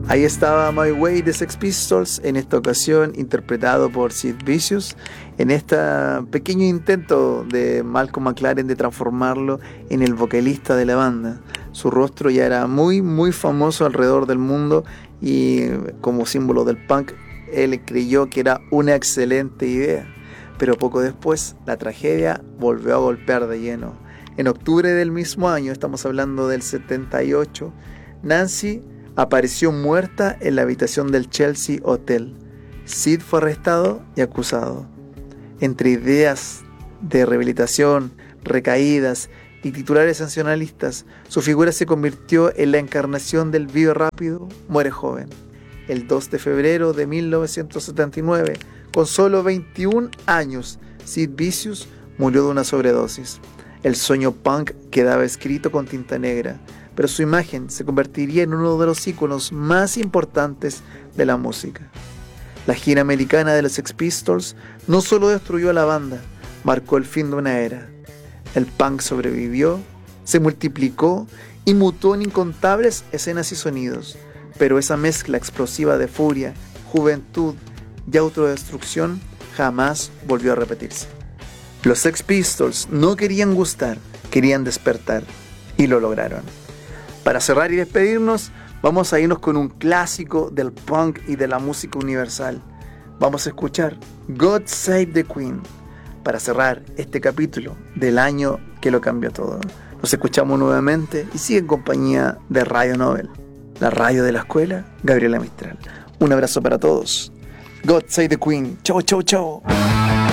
Ahí estaba My Way de Sex Pistols, en esta ocasión interpretado por Sid Vicious, en este pequeño intento de Malcolm McLaren de transformarlo en el vocalista de la banda. Su rostro ya era muy famoso alrededor del mundo y como símbolo del punk, él creyó que era una excelente idea. Pero poco después, la tragedia volvió a golpear de lleno. En octubre del mismo año, estamos hablando del 78, Nancy apareció muerta en la habitación del Chelsea Hotel. Sid fue arrestado y acusado. Entre ideas de rehabilitación, recaídas y titulares sancionalistas, su figura se convirtió en la encarnación del vive rápido, muere joven. El 2 de febrero de 1979, con solo 21 años, Sid Vicious murió de una sobredosis. El sueño punk quedaba escrito con tinta negra, pero su imagen se convertiría en uno de los íconos más importantes de la música. La gira americana de los Sex Pistols no solo destruyó a la banda, marcó el fin de una era. El punk sobrevivió, se multiplicó y mutó en incontables escenas y sonidos, pero esa mezcla explosiva de furia, juventud y autodestrucción jamás volvió a repetirse. Los Sex Pistols no querían gustar, querían despertar, y lo lograron. Para cerrar y despedirnos, vamos a irnos con un clásico del punk y de la música universal. Vamos a escuchar God Save the Queen para cerrar este capítulo del año que lo cambió todo. Nos escuchamos nuevamente y sigue en compañía de Radio Nobel, la radio de la escuela Gabriela Mistral. Un abrazo para todos. God Save the Queen. Chau, chau, chau.